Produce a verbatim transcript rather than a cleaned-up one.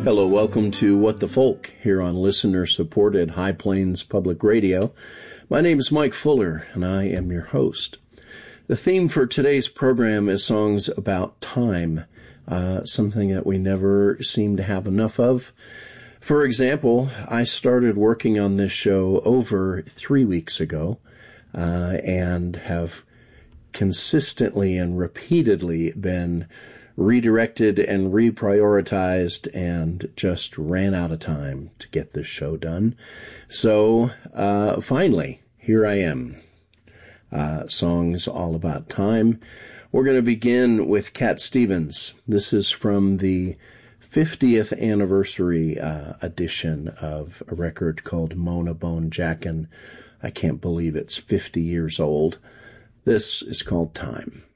Hello, welcome to What the Folk here on listener-supported High Plains Public Radio. My name is Mike Fuller, and I am your host. The theme for today's program is songs about time, uh, something that we never seem to have enough of. For example, I started working on this show over three weeks ago, uh, and have consistently and repeatedly been redirected and reprioritized and just ran out of time to get this show done. So uh, finally, here I am. Uh, songs all about time. We're going to begin with Cat Stevens. This is from the fiftieth anniversary uh, edition of a record called Mona Bone Jackin'. I can't believe it's fifty years old. This is called Time.